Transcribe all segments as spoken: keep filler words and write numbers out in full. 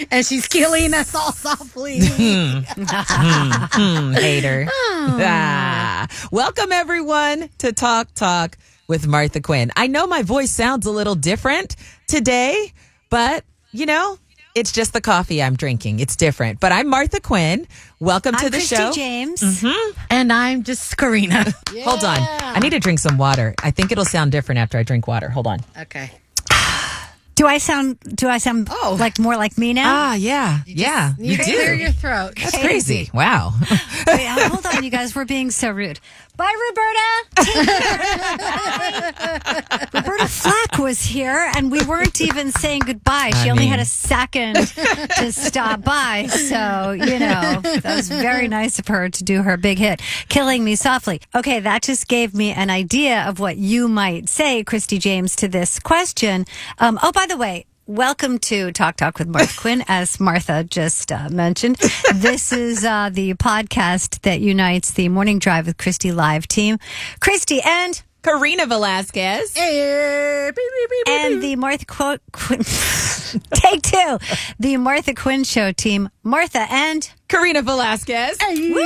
and she's killing us all softly. Hater. Ah. Welcome, everyone, to Talk Talk with Martha Quinn. I know my voice sounds a little different today, but, you know, it's just the coffee I'm drinking. It's different. But I'm Martha Quinn. Welcome to I'm the Christy show. James. Mm-hmm. And I'm just Karina. Yeah. Hold on. I need to drink some water. I think it'll sound different after I drink water. Hold on. Okay. Do I sound do I sound Oh. like more like me now? Ah, yeah. yeah, You, you can do. clear your throat. That's crazy. Wow. Wait, uh, hold on, you guys. We're being so rude. Bye, Roberta. Roberta Flack was here, and we weren't even saying goodbye. She I only mean- had a second to stop by. So, you know, that was very nice of her to do her big hit, Killing Me Softly. Okay, that just gave me an idea of what you might say, Christy James, to this question. Um, oh, by the way, welcome to Talk Talk with Martha Quinn, as Martha just uh, mentioned. This is uh, the podcast that unites the Morning Drive with Christy live team. Christy and... Karina Velasquez. Hey, beep, beep, beep, beep, And the Martha Qu- Quinn... Take two. The Martha Quinn Show team. Martha and... Karina Velasquez.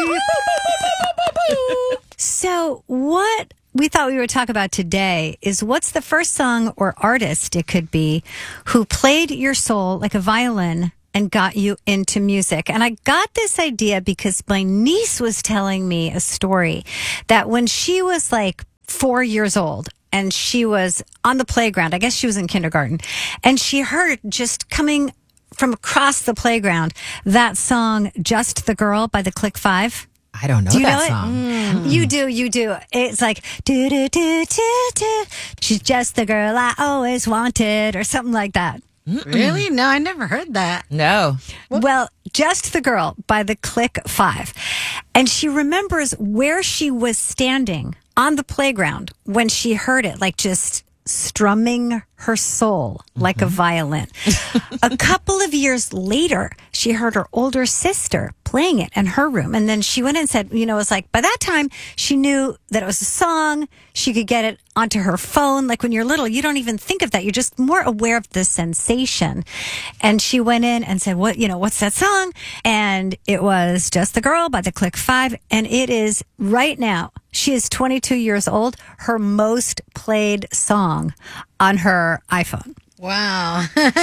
So what we thought we would talk about today is what's the first song or artist it could be who played your soul like a violin and got you into music. And I got this idea because my niece was telling me a story that when she was like four years old and she was on the playground, I guess she was in kindergarten, and she heard just coming from across the playground that song, Just the Girl by the Click Five. I don't know Do you that know it? song. Mm. You do, you do. It's like, do, do, do, do, do. She's just the girl I always wanted, or something like that. Really? No, I never heard that. No. Well, Just the Girl by the Click Five. And she remembers where she was standing on the playground when she heard it, like just strumming her soul like mm-hmm. a violin. A couple of years later, she heard her older sister playing it in her room. And then she went and said, you know, it was like, by that time, she knew that it was a song. She could get it onto her phone. Like when you're little, you don't even think of that. You're just more aware of the sensation. And she went in and said, what, you know, what's that song? And it was Just the Girl by the Click Five. And it is right now, she is twenty-two years old, her most played song on her iPhone. Wow.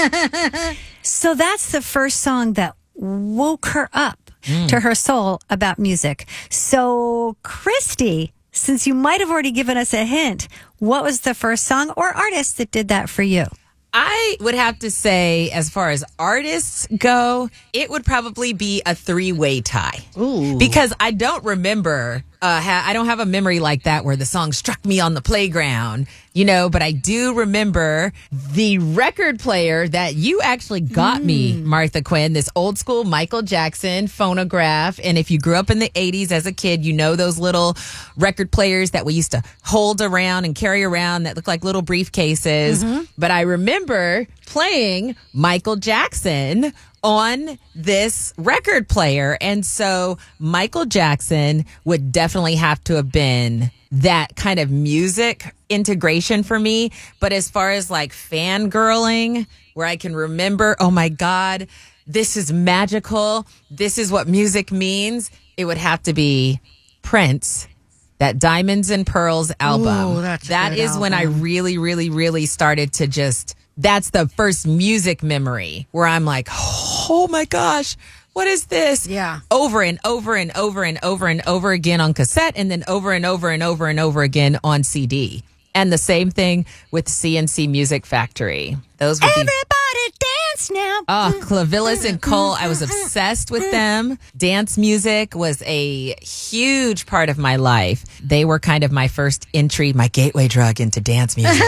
So that's the first song that woke her up mm. to her soul about music. So, Christy, since you might have already given us a hint, what was the first song or artist that did that for you? I would have to say, as far as artists go, it would probably be a three-way tie. Ooh. Because I don't remember, uh, ha- I don't have a memory like that where the song struck me on the playground, you know, but I do remember the record player that you actually got mm. me, Martha Quinn, this old school Michael Jackson phonograph. And if you grew up in the eighties as a kid, you know those little record players that we used to hold around and carry around that look like little briefcases. Mm-hmm. But I remember playing Michael Jackson on this record player. And so Michael Jackson would definitely have to have been that kind of music integration for me. But as far as like fangirling, where I can remember, oh my God, this is magical. This is what music means. It would have to be Prince. That Diamonds and Pearls album. Ooh, that's a that good is album. when I really, really, really started to just, that's the first music memory where I'm like, oh my gosh, what is this? Yeah. Over and over and over and over and over again on cassette, and then over and over and over and over again on C D. And the same thing with C N C Music Factory. Those would Everybody be... dance now. Oh, Clavillis and Cole. I was obsessed with them. Dance music was a huge part of my life. They were kind of my first entry, my gateway drug into dance music.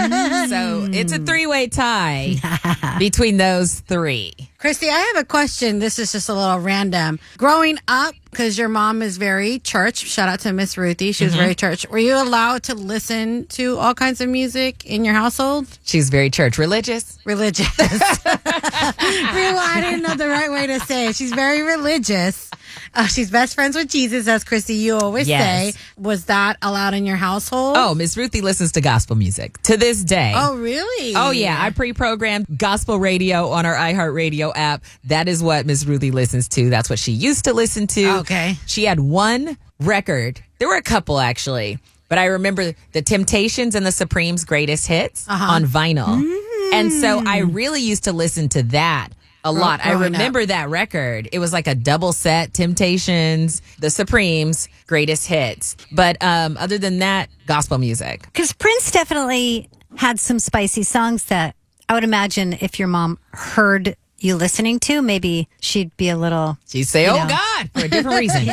So it's a three-way tie between those three. Christy, I have a question. This is just a little random. Growing up, because your mom is very church, shout out to Miss Ruthie, she was Mm-hmm. very church. Were you allowed to listen to all kinds of music in your household? She's very church religious. Religious. Real, I didn't know the right way to say it. She's very religious. Uh, she's best friends with Jesus, as Christy, you always Yes. say. Was that allowed in your household? Oh, Miss Ruthie listens to gospel music to this day. Oh, really? Oh, yeah. I pre-programmed gospel radio on our iHeartRadio app. That is what Miss Ruthie listens to. That's what she used to listen to. Okay. She had one record. There were a couple, actually. But I remember the Temptations and the Supremes' greatest hits Uh-huh. on vinyl. And so I really used to listen to that a lot. I growing remember that record. It was like a double set, Temptations, the Supremes, greatest hits. But um, other than that, gospel music. Because Prince definitely had some spicy songs that I would imagine if your mom heard you listening to, maybe she'd be a little. She'd say, You oh, know. God, for a different reason.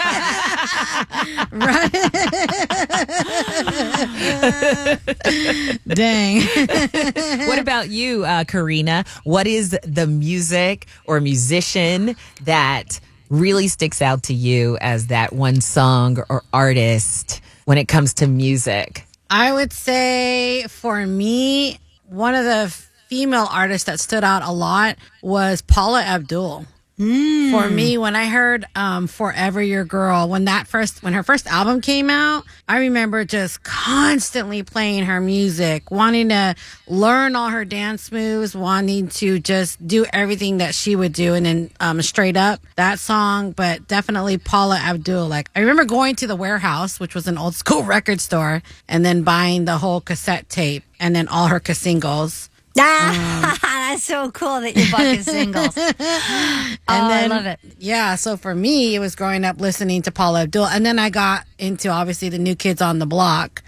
Dang. What about you, uh, Karina? What is the music or musician that really sticks out to you as that one song or artist when it comes to music? I would say for me, one of the female artists that stood out a lot was Paula Abdul. For me, when I heard um, "Forever Your Girl," when that first, when her first album came out, I remember just constantly playing her music, wanting to learn all her dance moves, wanting to just do everything that she would do, and then um, straight up that song. But definitely Paula Abdul. Like I remember going to the Warehouse, which was an old school record store, and then buying the whole cassette tape and then all her singles. Ah, that's so cool that you bought the singles. And oh, then, I love it. Yeah, so for me, it was growing up listening to Paula Abdul. And then I got into, obviously, the New Kids on the Block.